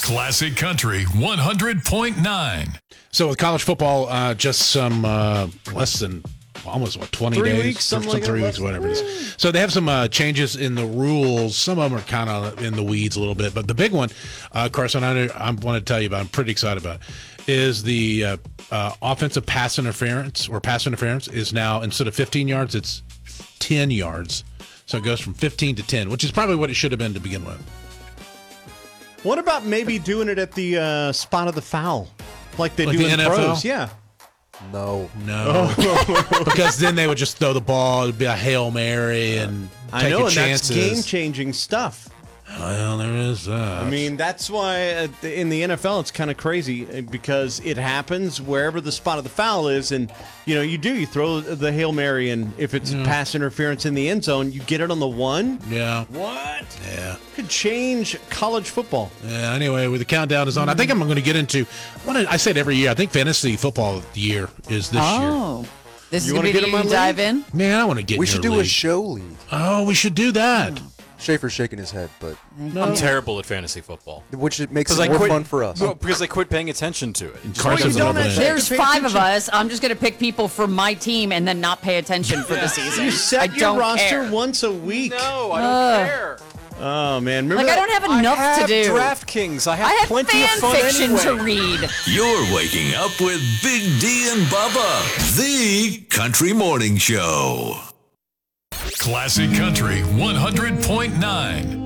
Classic Country 100.9. So with college football, just some less than almost 20 3 days, weeks, something like 3 that. weeks, whatever it is. So they have some changes in the rules. Some of them are kind of in the weeds a little bit, but the big one, Carson, I want to tell you about. I'm pretty excited about it, is the offensive pass interference is now, instead of 15 yards, it's 10 yards. So it goes from 15 to 10, which is probably what it should have been to begin with. What about maybe doing it at the spot of the foul, like they do the in NFL? pros? Yeah. No. Because then they would just throw the ball. It'd be a Hail Mary and I know, and chances. that's game-changing stuff. Well, there is that. I mean, that's why in the NFL it's kind of crazy because it happens wherever the spot of the foul is, and you throw the Hail Mary, and if it's pass interference in the end zone, you get it on the one. Yeah. What? Yeah. Could change college football. Yeah. Anyway, the countdown is on. I think I'm going to get into. I say it every year. I think fantasy football of the year is this year. This is You going wanna to get be in my you dive league? in? Man, I want to get. We in should your do a league. show league. Oh, we should do that. Schaefer's shaking his head, but I'm terrible at fantasy football. which it makes it more fun for us. Well, because I quit paying attention to it. Carson's loving it. There's 5 of us. I'm just going to pick people for my team and then not pay attention for the season. You set I your don't roster care. once a week. No, I don't care. Oh man, remember Like, I don't have enough I have to do. DraftKings. I have I have plenty of fan fun fiction anyway. to read. You're waking up with Big D and Bubba, the Country Morning Show. Classic Country 100.9.